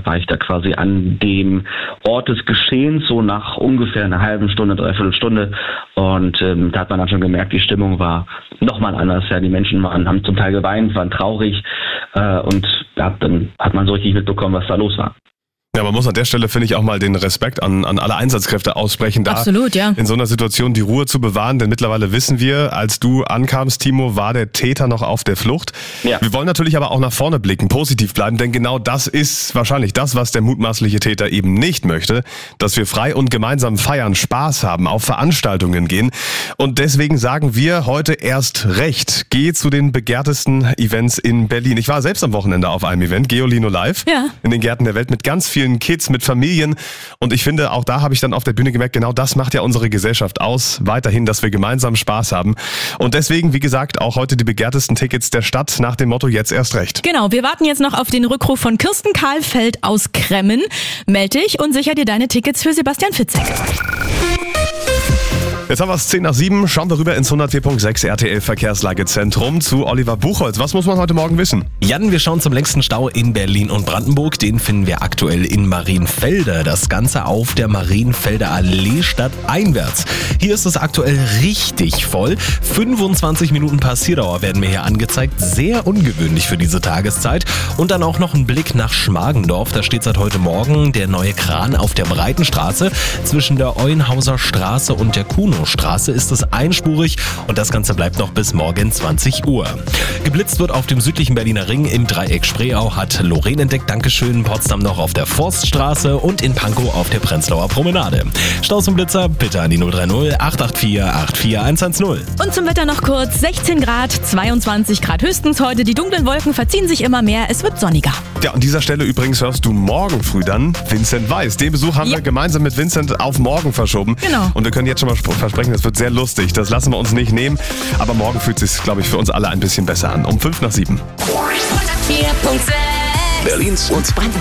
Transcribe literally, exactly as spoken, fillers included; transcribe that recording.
war ich da quasi an dem Ort des Geschehens, so nach ungefähr einer halben Stunde, dreiviertel Stunde. Und ähm, da hat man dann schon gemerkt, die Stimmung war nochmal anders. Ja, die Menschen waren, haben zum Teil geweint, waren traurig äh, und ja, dann hat man so richtig mitbekommen, was da los war. Ja, man muss an der Stelle, finde ich, auch mal den Respekt an, an alle Einsatzkräfte aussprechen, da Absolut, ja. in so einer Situation die Ruhe zu bewahren, denn mittlerweile wissen wir, als du ankamst, Timo, war der Täter noch auf der Flucht. Ja. Wir wollen natürlich aber auch nach vorne blicken, positiv bleiben, denn genau das ist wahrscheinlich das, was der mutmaßliche Täter eben nicht möchte, dass wir frei und gemeinsam feiern, Spaß haben, auf Veranstaltungen gehen. Und deswegen sagen wir heute erst recht, geh zu den begehrtesten Events in Berlin. Ich war selbst am Wochenende auf einem Event, Geolino Live, ja. in den Gärten der Welt mit ganz vielen Kids, mit Familien, und ich finde, auch da habe ich dann auf der Bühne gemerkt, genau das macht ja unsere Gesellschaft aus, weiterhin, dass wir gemeinsam Spaß haben, und deswegen, wie gesagt, auch heute die begehrtesten Tickets der Stadt nach dem Motto jetzt erst recht. Genau, wir warten jetzt noch auf den Rückruf von Kirsten Kahlfeld aus Kremmen. Meld dich und sicher dir deine Tickets für Sebastian Fitzek. Jetzt haben wir es zehn nach sieben, schauen wir rüber ins hundertvier Komma sechs R T L Verkehrslagezentrum zu Oliver Buchholz. Was muss man heute Morgen wissen? Jan, wir schauen zum längsten Stau in Berlin und Brandenburg. Den finden wir aktuell in Marienfelde. Das Ganze auf der Marienfelder Allee stadteinwärts. Hier ist es aktuell richtig voll. fünfundzwanzig Minuten Passierdauer werden mir hier angezeigt. Sehr ungewöhnlich für diese Tageszeit. Und dann auch noch ein Blick nach Schmargendorf. Da steht seit heute Morgen der neue Kran auf der Breitenstraße. Zwischen der Euenhauser Straße und der Kuno Straße ist es einspurig und das Ganze bleibt noch bis morgen zwanzig Uhr. Geblitzt wird auf dem südlichen Berliner Ring im Dreieck Spreeau, hat Lorraine entdeckt, Dankeschön, Potsdam noch auf der Forststraße und in Pankow auf der Prenzlauer Promenade. Staus und Blitzer bitte an die null drei null acht acht vier acht vier eins eins null. Und zum Wetter noch kurz, sechzehn Grad, zweiundzwanzig Grad höchstens heute, die dunklen Wolken verziehen sich immer mehr, es wird sonniger. Ja, an dieser Stelle übrigens hörst du morgen früh dann Vincent Weiss. Den Besuch haben ja. wir gemeinsam mit Vincent auf morgen verschoben. Genau. Und wir können jetzt schon mal versprechen, das wird sehr lustig. Das lassen wir uns nicht nehmen. Aber morgen fühlt es sich, glaube ich, für uns alle ein bisschen besser an. Um fünf nach sieben. hundertvier Komma sechs Berlins und Brandenburg.